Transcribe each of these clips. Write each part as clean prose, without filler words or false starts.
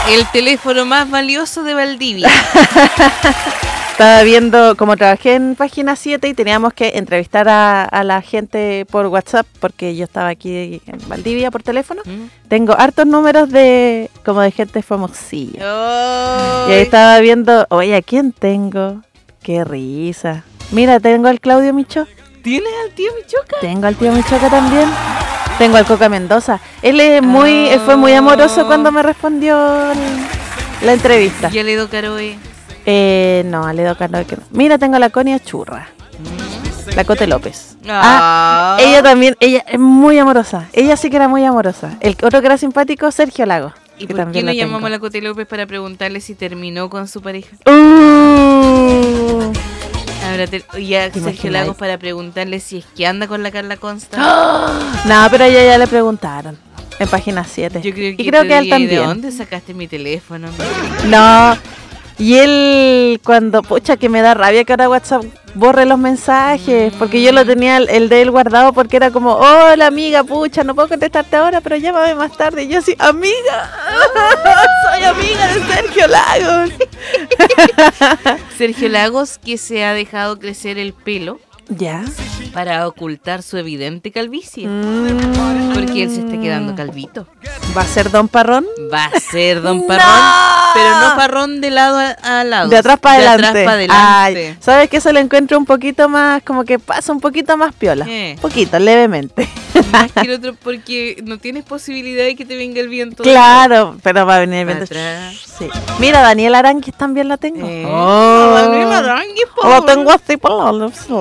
El teléfono más valioso de Valdivia. Estaba viendo, como trabajé en Página 7 y teníamos que entrevistar a la gente por WhatsApp, porque yo estaba aquí en Valdivia por teléfono. Tengo hartos números de gente famosilla. Oh. Y ahí estaba viendo, oye, ¿a quién tengo? Qué risa. Mira, tengo al Claudio Micho. ¿Tienes al tío Michoca? Tengo al tío Michoca también. Tengo al Coca Mendoza. Él fue muy amoroso cuando me respondió la entrevista. ¿Y Aledo Caroe? No, Aledo Caroe que no. Mira, tengo a la Conia Churra. La Cote López. Ella también, ella es muy amorosa. Ella sí que era muy amorosa. El otro que era simpático, Sergio Lago. ¿Y por qué no llamamos a la Cote López para preguntarle si terminó con su pareja? Y a Sergio Lagos para preguntarle si es que anda con la Carla Consta. No, pero a ella ya le preguntaron en Página 7. Yo creo y creo que él también. ¿De dónde sacaste mi teléfono? No. Y él, cuando, que me da rabia que ahora WhatsApp borre los mensajes, porque yo lo tenía el de él guardado porque era como, hola amiga, no puedo contestarte ahora, pero llámame más tarde. Y yo así, amiga, soy amiga de Sergio Lagos. Sergio Lagos, que se ha dejado crecer el pelo. Ya. Para ocultar su evidente calvicie. Porque él se está quedando calvito. ¿Va a ser Don Parrón? Va a ser Don Parrón. Pero no Parrón de lado a lado. De atrás para adelante. De atrás para adelante. Ay, ¿sabes que eso lo encuentro un poquito más, como que pasa un poquito más piola? Poquito, levemente. Más que el otro, porque no tienes posibilidad de que te venga el viento. Claro, pero va a venir el viento. Sí. Mira, Daniel Aranguis también la tengo. Daniel Aranguis, la tengo así por la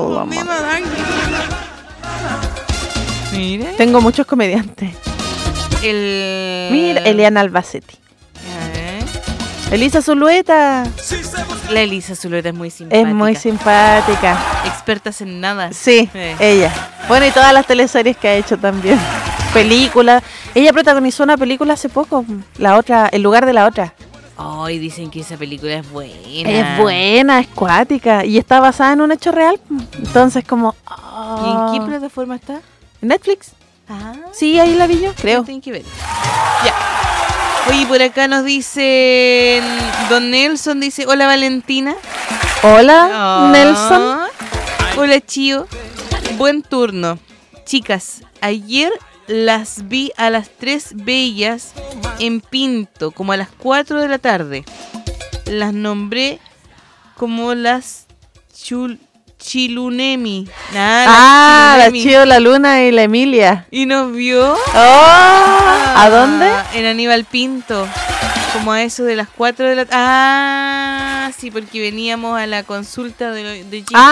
Mira. Tengo muchos comediantes. Mira, Eliana Albacete. Elisa Zulueta. La Elisa Zulueta es muy simpática. Es muy simpática. Expertas en nada. Sí, ella. Bueno, y todas las teleseries que ha hecho también. Películas. Ella protagonizó una película hace poco. La otra, El lugar de la otra. Ay, dicen que esa película es buena. Es buena, es cuática. Y está basada en un hecho real. Entonces, como... ¿Y en qué plataforma está? Netflix. Sí, ahí la vi yo, creo. Tengo que ver. Ya. Oye, por acá nos dicen... Don Nelson dice, hola Valentina. Hola, Nelson. Hola, Chío. Buen turno. Chicas, ayer las vi a las 3 bellas en Pinto, como a las 4 de la tarde. Las nombré como las Chilunemi. La Chío, la Luna y la Emilia. ¿Y nos vio? ¿A dónde? En Aníbal Pinto. Como a eso de las 4 de la... sí, porque veníamos a la consulta de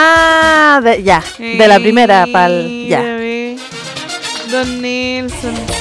ya. De la primera ya. Don Nelson.